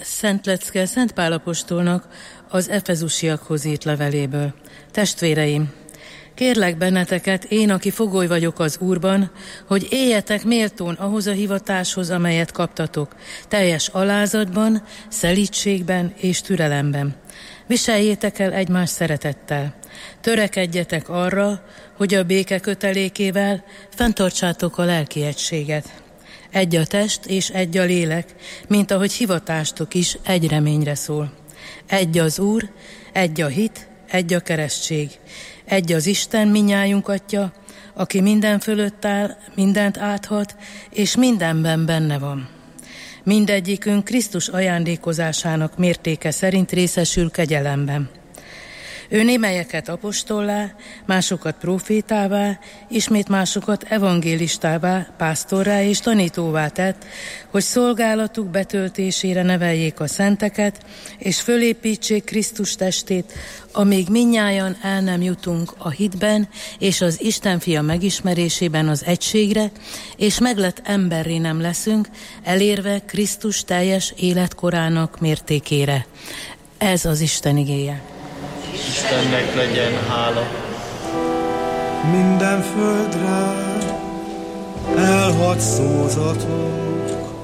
Szent lecke Szent Pál apostolnak az Efezusiakhoz írt leveléből. Testvéreim, kérlek benneteket, én, aki fogoly vagyok az Úrban, hogy éljetek méltón ahhoz a hivatáshoz, amelyet kaptatok, teljes alázatban, szelídségben és türelemben. Viseljétek el egymás szeretettel. Törekedjetek arra, hogy a béke kötelékével fenntartsátok a lelki egységet. Egy a test és egy a lélek, mint ahogy hivatástok is egy reményre szól. Egy az Úr, egy a hit, egy a keresztség. Egy az Isten mindnyájunk Atya, aki minden fölött áll, mindent áthat, és mindenben benne van. Mindegyikünk Krisztus ajándékozásának mértéke szerint részesül kegyelemben. Ő némelyeket apostollá, másokat prófétává, ismét másokat evangélistává, pásztorrá és tanítóvá tett, hogy szolgálatuk betöltésére neveljék a szenteket, és fölépítsék Krisztus testét, amíg mindnyájan el nem jutunk a hitben és az Isten fia megismerésében az egységre, és meglett emberré nem leszünk, elérve Krisztus teljes életkorának mértékére. Ez az Isten igéje. Istennek legyen hála. Minden földre elhagy szózatot,